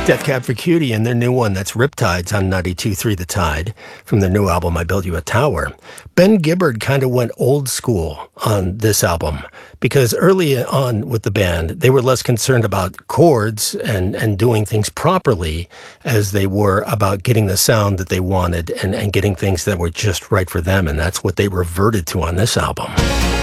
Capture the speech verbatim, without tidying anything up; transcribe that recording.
Death Cab for Cutie and their new one, that's Riptides on ninety-two point three The Tide, from their new album, I Build You a Tower. Ben Gibbard kind of went old school on this album because early on with the band, they were less concerned about chords and, and doing things properly as they were about getting the sound that they wanted and, and getting things that were just right for them, and that's what they reverted to on this album.